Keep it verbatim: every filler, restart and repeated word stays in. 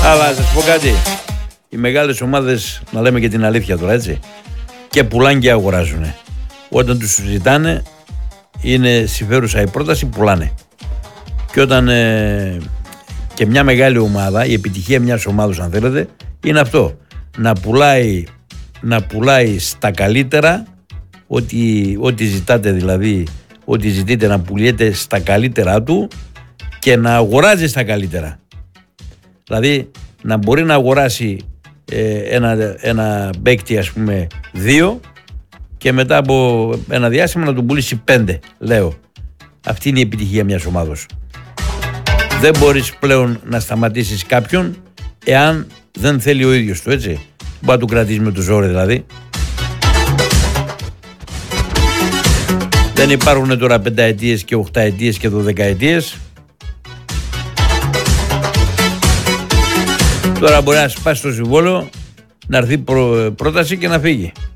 Αλλά σας πω κάτι. Οι μεγάλες ομάδες, να λέμε και την αλήθεια τώρα, έτσι, και πουλάνε και αγοράζουν. Όταν τους ζητάνε, είναι συμφέρουσα η πρόταση, πουλάνε. Και όταν ε, και μια μεγάλη ομάδα, η επιτυχία μιας ομάδας, αν θέλετε, είναι αυτό. Να πουλάει, να πουλάει στα καλύτερα, ό,τι, ό,τι ζητάτε δηλαδή, ό,τι ζητείτε να πουλιέται στα καλύτερά του και να αγοράζει στα καλύτερα. Δηλαδή να μπορεί να αγοράσει ε, ένα, ένα παίκτη, ας πούμε, δύο και μετά από ένα διάστημα να τον πουλήσει πέντε, λέω. Αυτή είναι η επιτυχία μιας ομάδος. Δεν μπορείς πλέον να σταματήσεις κάποιον εάν δεν θέλει ο ίδιος του, έτσι. Μπορεί να του κρατήσει με το ζόρι δηλαδή. Δεν υπάρχουν τώρα πενταετίες και οχταετίες και δωδεκαετίες. Τώρα μπορεί να σπάσει το συμβόλαιο, να έρθει πρόταση και να φύγει.